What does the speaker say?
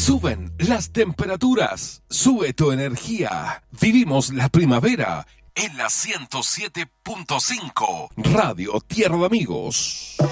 Suben las temperaturas, sube tu energía. Vivimos la primavera en la 107.5 Radio Tierra de Amigos.